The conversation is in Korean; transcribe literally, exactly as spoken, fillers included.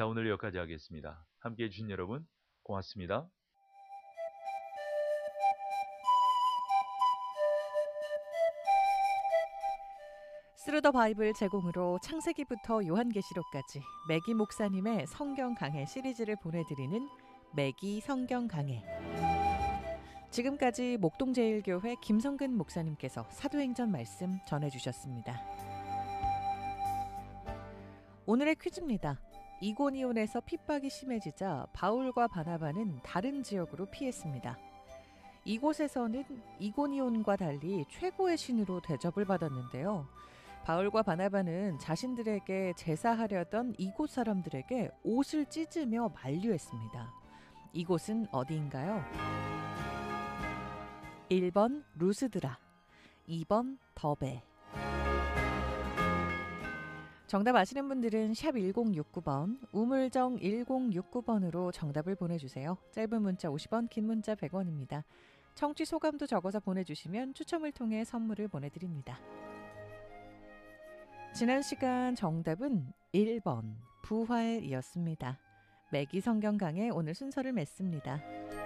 자, 오늘 여기까지 하겠습니다. 함께해 주신 여러분 고맙습니다. 스루 더 바이블 제공으로 창세기부터 요한계시록까지 매기 목사님의 성경 강해 시리즈를 보내드리는 매기 성경 강해. 지금까지 목동제일교회 김성근 목사님께서 사도행전 말씀 전해주셨습니다. 오늘의 퀴즈입니다. 이고니온에서 핍박이 심해지자 바울과 바나바는 다른 지역으로 피했습니다. 이곳에서는 이고니온과 달리 최고의 신으로 대접을 받았는데요. 바울과 바나바는 자신들에게 제사하려던 이곳 사람들에게 옷을 찢으며 만류했습니다. 이곳은 어디인가요? 일 번 루스드라, 이 번 더베. 정답 아시는 분들은 샵 일공육구 번, 우물정 일공육구 번으로 정답을 보내주세요. 짧은 문자 오십 원, 긴 문자 백 원입니다. 청취 소감도 적어서 보내주시면 추첨을 통해 선물을 보내드립니다. 지난 시간 정답은 일 번 부활이었습니다. 매기 성경 강의 오늘 순서를 맺습니다.